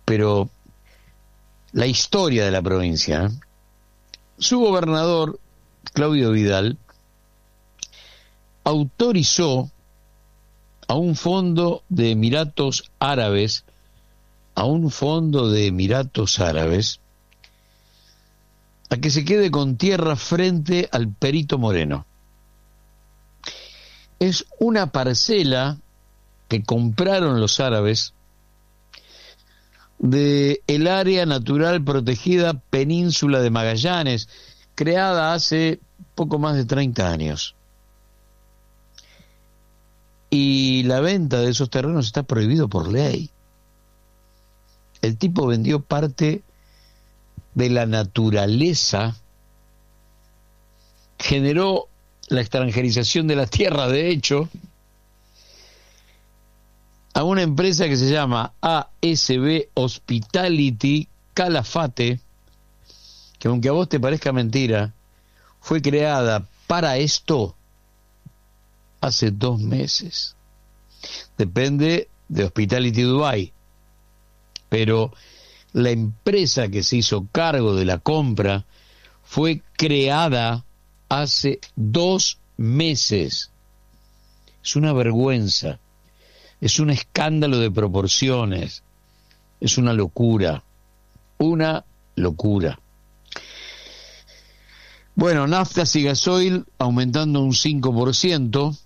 pero la historia de la provincia. Su gobernador, Claudio Vidal, autorizó a un fondo de Emiratos Árabes, a que se quede con tierra frente al Perito Moreno. Es una parcela que compraron los árabes de el área natural protegida Península de Magallanes, creada hace poco más de 30 años. Y la venta de esos terrenos está prohibido por ley. El tipo vendió parte de la naturaleza, generó la extranjerización de la tierra, de hecho, a una empresa que se llama ASB Hospitality Calafate, que aunque a vos te parezca mentira, fue creada para esto hace 2 meses. Depende de Hospitality Dubai, pero la empresa que se hizo cargo de la compra fue creada hace 2 meses. Es una vergüenza, es un escándalo de proporciones, es una locura. Bueno, naftas y gasoil aumentando un 5%.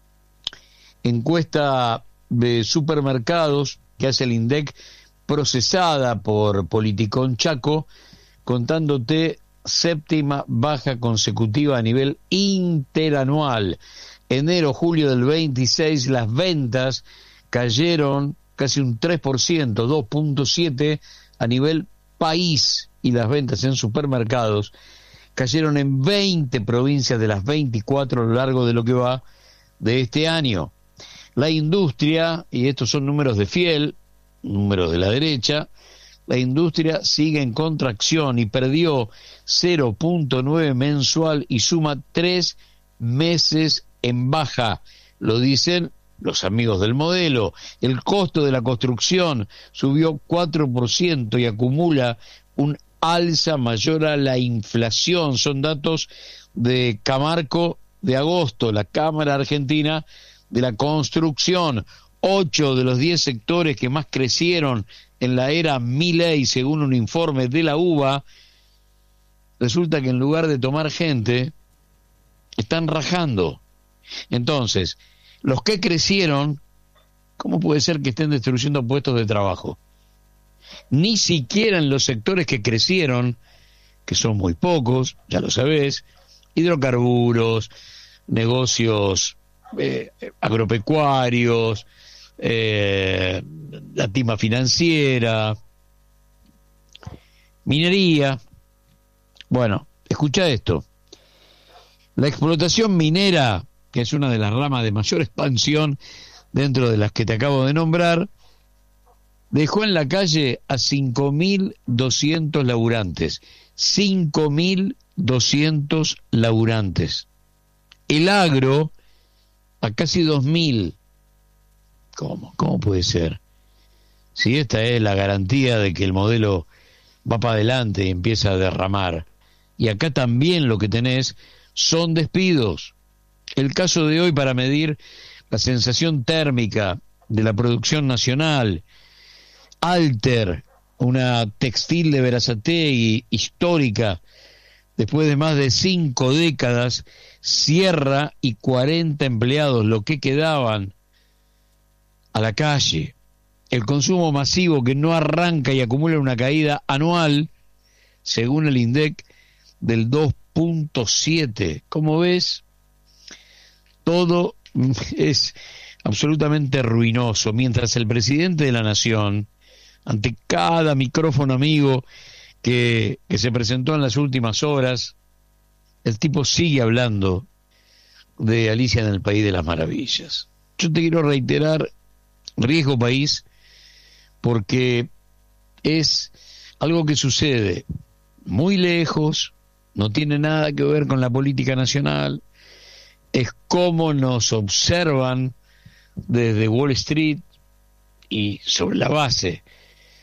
Encuesta de supermercados que hace el INDEC, procesada por Politicón Chaco, contándote 7ª baja consecutiva a nivel interanual. Enero-julio del 26, las ventas cayeron casi un 3%, 2.7% a nivel país, y las ventas en supermercados cayeron en 20 provincias de las 24 a lo largo de lo que va de este año. La industria, y estos son números de Fiel, números de la derecha, la industria sigue en contracción y perdió 0.9 mensual y suma 3 meses en baja. Lo dicen los amigos del modelo. El costo de la construcción subió 4% y acumula un alza mayor a la inflación. Son datos de Camarco de agosto, la Cámara Argentina de la Construcción. 8 de los 10 sectores que más crecieron en la era Milei, según un informe de la UBA, resulta que en lugar de tomar gente, están rajando. Entonces, los que crecieron, ¿cómo puede ser que estén destruyendo puestos de trabajo? Ni siquiera en los sectores que crecieron, que son muy pocos, ya lo sabés, hidrocarburos, negocios agropecuarios, la timba financiera, minería. Bueno, escucha esto. La explotación minera, que es una de las ramas de mayor expansión dentro de las que te acabo de nombrar, dejó en la calle a 5.200 laburantes. 5.200 laburantes. El agro a casi 2.000. ¿Cómo puede ser? Si esta es la garantía de que el modelo va para adelante y empieza a derramar. Y acá también lo que tenés son despidos. El caso de hoy, para medir la sensación térmica de la producción nacional, Alter, una textil de Berazategui histórica, después de más de 5 décadas, cierra y 40 empleados, lo que quedaban, a la calle. El consumo masivo que no arranca y acumula una caída anual, según el INDEC, del 2.7. ¿Cómo ves? Todo es absolutamente ruinoso, mientras el presidente de la Nación, ante cada micrófono amigo que se presentó en las últimas horas, el tipo sigue hablando de Alicia en el País de las Maravillas. Yo te quiero reiterar, riesgo país, porque es algo que sucede muy lejos, no tiene nada que ver con la política nacional, es cómo nos observan desde Wall Street y sobre la base